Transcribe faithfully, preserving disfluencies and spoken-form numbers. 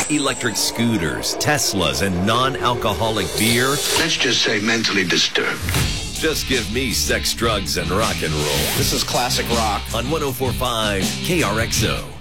electric scooters, Teslas, and non-alcoholic beer? Let's just say mentally disturbed. Just give me sex, drugs, and rock and roll. This is classic rock on one oh four point five K R X O.